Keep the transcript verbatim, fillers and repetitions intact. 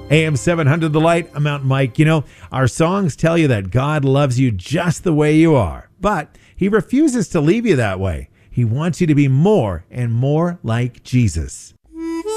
A M seven hundred The Light, I'm Mountain Mike. You know, our songs tell you that God loves you just the way you are, but he refuses to leave you that way. He wants you to be more and more like Jesus.